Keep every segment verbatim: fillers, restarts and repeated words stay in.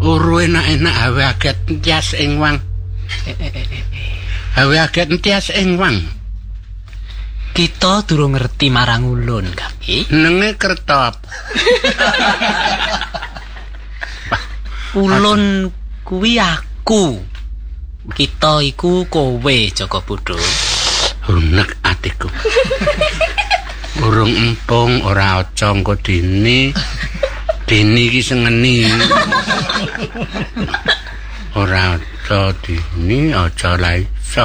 Uru enak-enak hawe aget entias ing wang. Hawe aget entias ing wang. Kita durung ngerti marang ulun, Kaki. Nenge kerta apa? Ulun kuwi aku. Kita iku kowe, Jaka Bodho. Unek atiku. Urung empung ora aja engko dini. Dini iki sengeni. Ora aja dini aja la iso.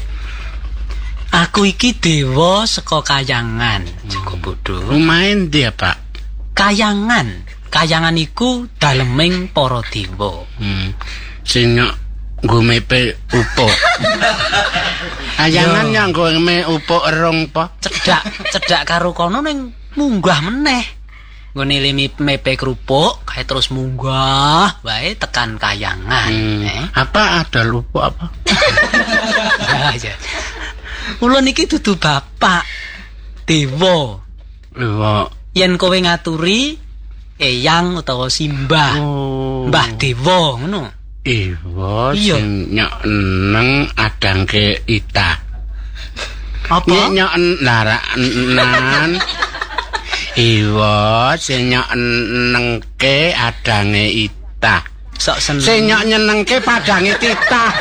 Aku iki dewa saka Kayangan, Jaka Bodho. Lumahe ndi ya, Pak? Kayangan. Kayangan iku daleming para dewa. Hmm. Sing nggo mepe upuk. Kayangan yang nggo me upuk erung apa? Cedak, cedak karo kono ning munggah meneh. Nggone limi mepe kerupuk, kae terus munggah wae tekan Kayangan. Hmm. Eh? Apa ada upuk apa? Ya, ya. Ulun iki dudu bapak dewa. Dewa. Yen kowe ngaturi eyang utawa simbah. Oh. Mbah dewa ngono. Iwa Iya. sing nyok neng adangke ita. Apa? Nyok nyok laranan. Iwa sing nyok nengke adange ita. Sok seneng. Sing nyok nyenengke padange titah.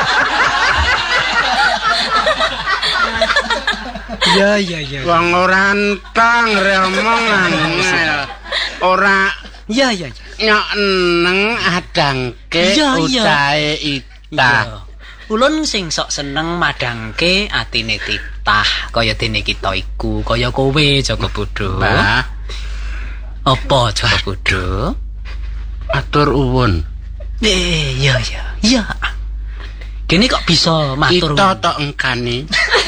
Ya ya ya. Wong ora entang reomongan. Ora Ya ya ya. nyok neng adangke Iya, iya. utahe ita. Iya. Ulun sing sok seneng madangke atine titah kaya dene kita iku, kaya kowe Jaka Bodho. Mbah, Apa Jaka Bodho? atur uwun. Eh, iya iya. Iya. Kene kok bisa matur. Ita tok engkani.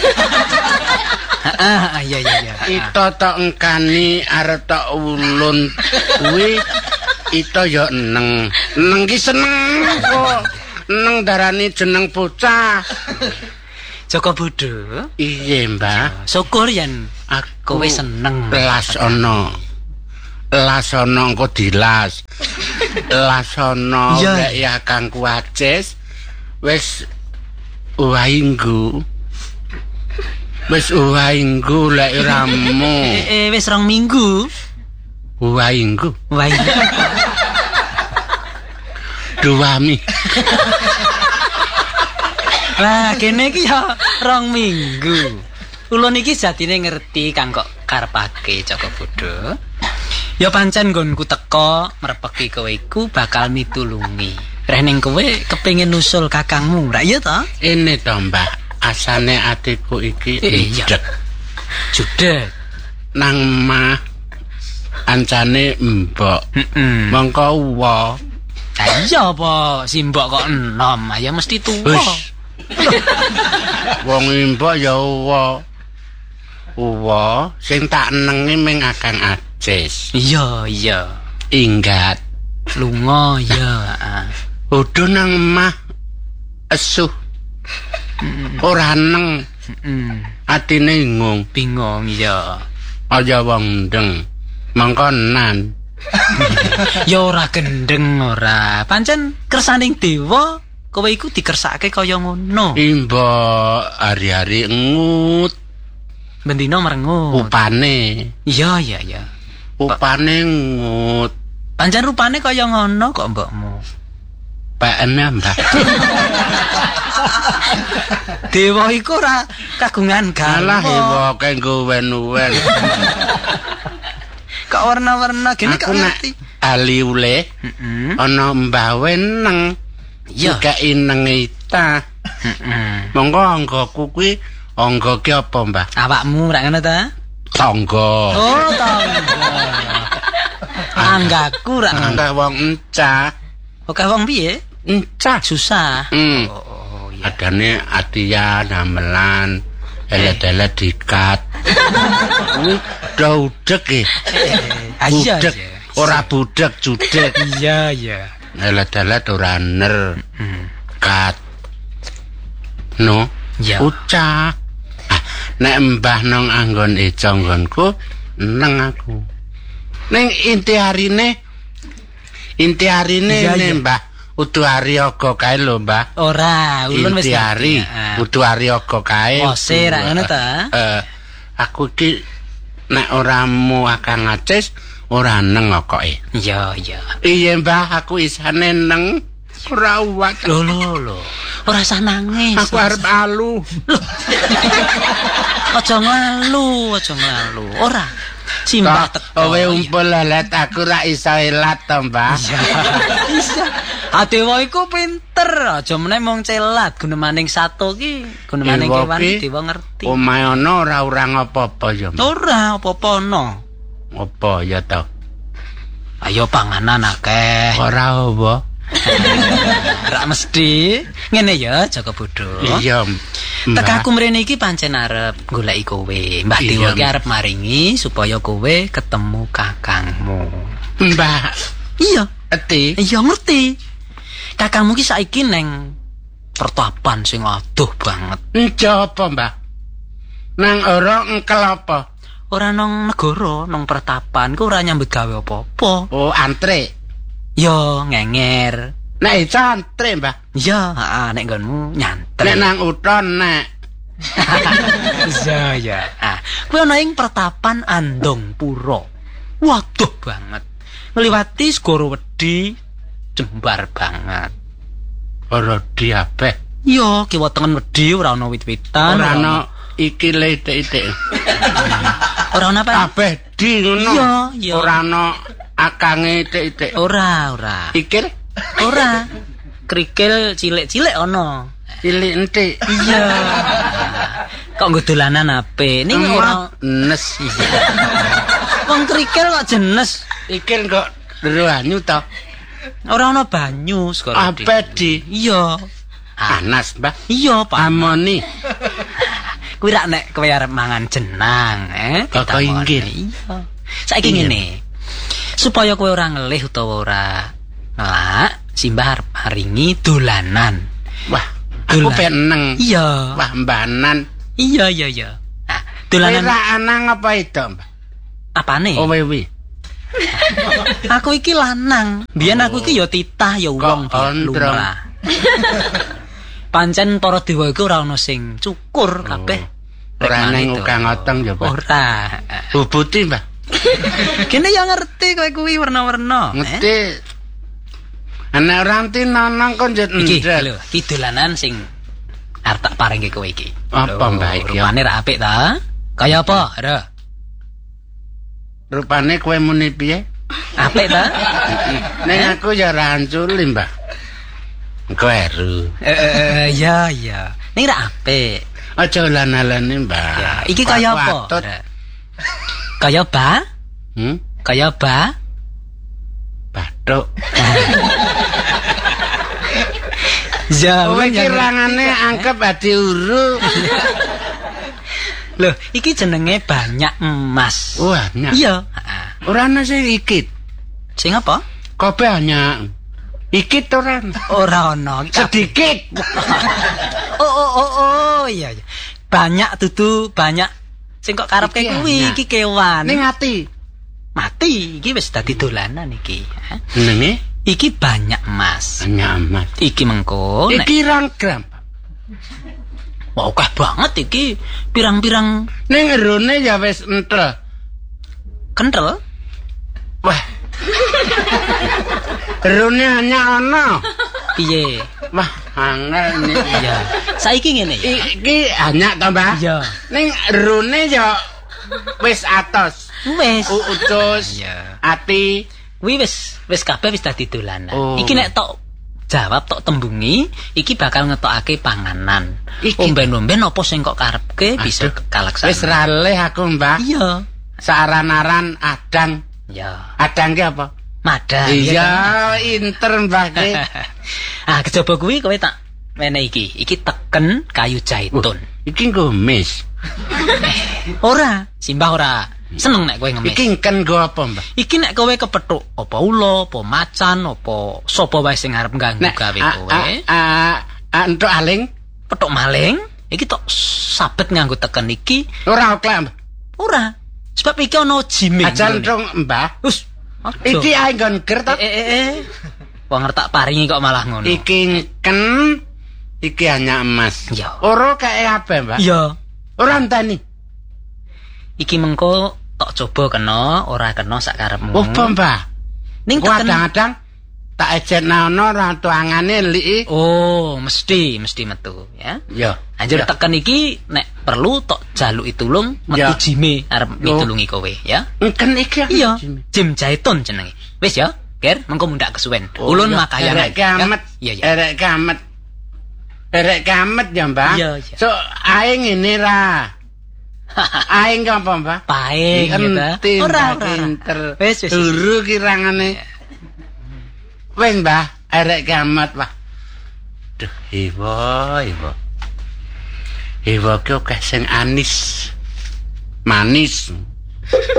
Ah, iya iya iya. Ita tok engkani arep tok ulun kuwi ita ya neng. Neng ki seneng kok. Neng darani jeneng bocah. Jaka Bodho. Iye, Mbah. Syukur yen Aku kowe seneng. las ana. Las ana engko dilas. Las ana Iya. lek ya Kang Kuwacis wis wainggu. Wis wainggu lek ramu. Eh, eh wis rong minggu. Wainggu. Wae. Duwami. Lah, kene iki ya rong minggu. Ulun iki jatine ngerti kang kok karepake Jaka Bodho. Ya pancen nggonku teka merepeki kowe iku bakal mitulungi. Reh ning kowe kepengin nusul kakangmu, ra iya ta? Ini to, Mbah. Asane atiku iki Eh, iya. ndek. Judek. Nang mah ancane mbok. Heeh. Mongko uwa. Ha iya apa simbok kok enom, ya mesti tuwa. Wis. Wong mbok ya uwa. Uwa sing tak nengi ming Akang Acis. Iya, iya. Inggat. Lunga ya, heeh. Udo nang mah esuh. Ora neng. Heeh. Atine ingung. Bingung ya. Aja wong ndeng. Mongko nan. Ya ora gendeng ora. Pancen kersaning dewa kowe iku dikersake kaya ngono. Imbo hari-hari ngut Bendina merengut. upane. Iya iya iya. Upane ngut. Pancen rupane kaya ngono kok mbokmu. P N Mbah. Dewa iku ora kagungan Alah garwa. iwo kanggo wen-wen. Kok warna-warna gini kok Aku nek ngerti. ali ule Heeh. ana mbah weneng. Iya. Dikeki neng ita. Heeh. Monggo anggaku kuwi angga ki apa, Mbah? Awakmu ra ngono ta? Tangga. Oh, tangga. Anggaku ra ngono. Angga wong encah. Oke wong piye? Encah. Susah. Hmm. Oh, oh, iya. Adane atian, hamelan, elet-elet dikat. Kuwi daudek e. Ah, iya, Budek, iya. ora budek, judek. Iya, iya. Elet-elet ora ner. Hmm. Kat. No. Ya. Ucah. Ah, nek mbah nang anggon eca nggonku neng aku. Ning inti harine Inti harine Iya, iya. ne, Mbah. Udu hari aga kae lho, Mbah. Ora, ulun wis Inti hari, ngerti. udu hari aga kae. Ose, udu, ra ngono ta? Eh, aku iki nek ora mu akang acis ora neng kokoke. Iya, iya. Iya, Mbah, aku isane neng. Ora uwat. Lho lho lho. Ora usah nangis. Aku arep alu. Aja nglalu, aja nglalu. Ora. Simbah teko. Kowe umpul lelet aku ra iso elat to, Mbah. Bisa. Adewa iku pinter, aja meneh mung celat. Gunemaning sato ki, gunemaning Dewa kewan ki, dewa ngerti. Omahe ana ora urang apa-apa ya. Mbah. Ora apa-apa no. Apa ya to? Ayo panganan akeh. Ora apa. Ora mesti. Ngene ya, Jaka Bodho. Iya. Tekaku mrene iki pancen arep goleki kowe. Mbah Dewa ki arep maringi supaya kowe ketemu kakangmu. Mbah. Iya, Eti. iya ngerti. Kakangmu ki saiki neng pertapan sing adoh banget. Enjo apa, Mbah? Nang ora engkel apa? Ora nang negara, nang pertapan ku ora nyambut gawe apa-apa. Oh, antre. Yo ngenger. Nek iso antre, Mbah. Iya, heeh, nek nggonmu nyantre. Nek nang uton nek. Iya, ya. Ah, kuwi ana ing pertapan Andong Pura. Waduh banget. Ngliwati Segara Wedi jembar banget. Ora diabeh. Iya, kiwa tengen wedi ora ana wit-witan. Ora ana iki le itik-itik. Ora ana apa? Kabeh di ngono. Iya, iya. Ora ana akange itik-itik. Ora, ora. Pikir Ora. Krikil cilik-cilik ana. cilik entik. Iya. Kok nggo dolanan ape? Ning ora nes. wong krikil kok jenes. Iki kok deruanyu to. Ora ana banyu Segara Wedi. Abadi. Iya. Panas, Mbah. Iya, Pak. Amoni. Kuwi rak nek kowe arep mangan jenang, eh. Kok inggil. Iya. Saiki ngene. Supaya kowe ora ngelih utawa ora ngelak, Simbah arep maringi dolanan. Wah, aku peneng. Iya. Wah, mbanan. Iya, iya, iya. Nah, dolanan Ora anang apa itu, Mbah? apane? Oh, wewi. Aku iki lanang. Biyen aku iki ya titah ya wong ondrong. lumrah. Pancen para dewa iku ora ana sing cukur kabeh. Ora nang ukang otong ya, Pak. Ora. Bubuti, Mbah. Kene ya ngerti kowe kuwi warna-warna. Ngerti. Ana orang ti nonong kon jet Iki ndret. lho, iki dolanan sing arep tak paringke kowe iki. Apa, Mbah, iki? Rupane ra apik ta? Kaya apa? Ra. Rupane kowe muni piye? Apik ta? Ning aku ya ora anculi, Mbah. Engko eru. Eh, ya, ya. Ning ra apik. Aja lan-alane, Mbah. Ya, iki kaya apa? Patut. Ra. Kaya ba? Hmm? Kaya ba? Bathuk. Ya, Kowe iki rangane angkep adi uru. Loh, iki jenenge banyak emas. Wah, nyak. Iya, heeh. Ora ana sing ikit. Sing apa? Kabeh hanya ikit ora. Ora ana. Sedikit. Oh, oh, oh, oh, iya, iya. Banyak dudu banyak. Sing kok karepke Iki kuwi banyak. iki kewan. Ning ati. Mati, iki wis dadi dolanan iki. Hah? Nenge Iki banyak emas. hanya amat. Iki mengko nek Iki rang gram. wah akeh banget iki. Pirang-pirang Ning erone ya wis entel. kentel. Wah. Erone hanya ana. Piye? Wah, angel ini. Iya. Saiki ngene ya. Iki hanya to, Mbah. Iya. Ning erone ya wis atos. Wis. Utus, Iya. ati. Kuwi wis wis kabeh wis dadi dolanan. Oh. Iki nek tok jawab tok tembungi, iki bakal ngetokake panganan. Iki. Omben-omben apa sing kok karepke bisa Aduh. kalaksana. Wis raleh aku, Mbah. Iya. Saran-aran adang. Ya, Adang ki apa? madan. Iya, inter, Mbah ki. Ah, kejaba kuwi kowe tak mene iki. Iki teken kayu zaitun. Iki nggomis. Ora, Simbah ora. Seneng nek kowe ngemis. Iki ngken nggo apa, Mbah? Iki nek kowe kepethuk apa ula, apa macan, apa sapa wae sing arep ganggu gawe a- kowe. a- a- a- entuk aling Pethuk maling, iki tok sabet nganggo teken iki. ora oklek, Mbah. Ora. Sebab iki ana jiming. Ajal entuk, Mbah. Wis Iki ae nggon ger to. Eh eh eh. Wong tak paringi kok malah ngono. Iki ngken iki hanya emas. Iya. Ora kae kabeh, Mbak. Iya. Ora enteni. Iki mengko tok coba kena, ora kena sak karepmu. Apa, Mbak? Ning kadang-kadang tak ejekna ono ra tuangane liki. Oh, mesti mesti metu ya. Ya. Anjur teken iki nek perlu tok jaluki tulung metu jime arep mitulungi kowe ya. Ngken iki. Iya. Jim Jaiton jenenge. Wis ya, Ger, mengko mundak kesuwen. Ulun makayangan. Erek kamet. Iya ya. Erek kamet. Erek kamet ya, Mbak. Iya, iya. So ae ngene ra. Aing apa, Mbak? Paing gitu. Ora, ora. Wis, wis. Turu kirangane. Wis, Mbah, arek kiamat, Pak. Duh, iwa, iwa. Iwa ki akeh sing anis. Manis.